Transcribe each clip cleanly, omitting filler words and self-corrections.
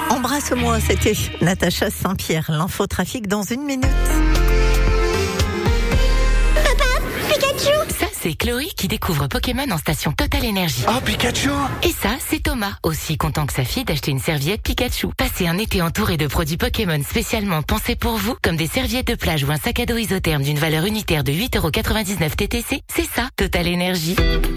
Embrasse-moi, c'était Natacha Saint-Pierre. L'infotrafic dans 1 minute. Ça, c'est Chloé qui découvre Pokémon en station Total Energy. Oh, Pikachu! Et ça, c'est Thomas, aussi content que sa fille d'acheter une serviette Pikachu. Passez un été entouré de produits Pokémon spécialement pensés pour vous, comme des serviettes de plage ou un sac à dos isotherme d'une valeur unitaire de 8,99€ TTC. C'est ça, Total Energy.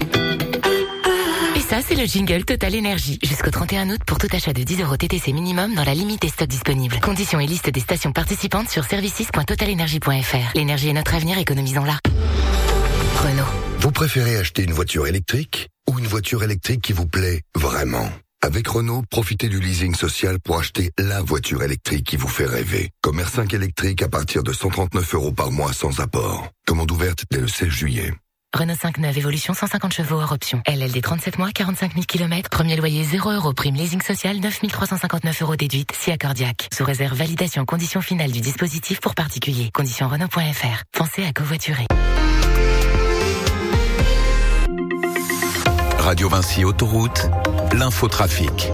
Et ça, c'est le jingle Total Energy. Jusqu'au 31 août pour tout achat de 10€ TTC minimum dans la limite des stocks disponibles. Conditions et liste des stations participantes sur services.totalenergy.fr. L'énergie est notre avenir, économisons-la. Renault. Vous préférez acheter une voiture électrique ou une voiture électrique qui vous plaît vraiment? Avec Renault, profitez du leasing social pour acheter la voiture électrique qui vous fait rêver. Comme R5 électrique à partir de 139€ par mois sans apport. Commande ouverte dès le 16 juillet. Renault 5 neuve évolution 150 chevaux hors option. LLD 37 mois, 45 000 km. Premier loyer 0€. Prime leasing social 9 359€ déduite. Si accordiaque. Sous réserve validation conditions finales du dispositif pour particuliers. Conditions Renault.fr. Pensez à covoiturer. Radio Vinci Autoroute, l'infotrafic.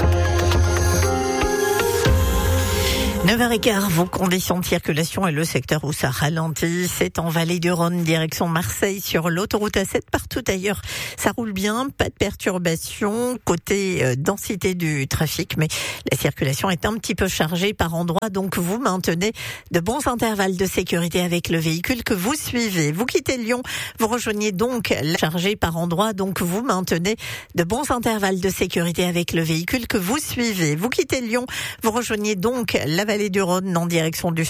9h15, vos conditions de circulation et le secteur où ça ralentit, c'est en Vallée du Rhône, direction Marseille, sur l'autoroute A7. Partout ailleurs, ça roule bien, pas de perturbation. Côté densité du trafic, mais la circulation est un petit peu chargée par endroits, donc vous maintenez de bons intervalles de sécurité avec le véhicule que vous suivez. Vous quittez Lyon, vous rejoignez donc la chargée par endroits, donc vous maintenez de bons intervalles de sécurité avec le véhicule que vous suivez. Vous quittez Lyon, vous rejoignez donc la Vallée du Rhône en direction du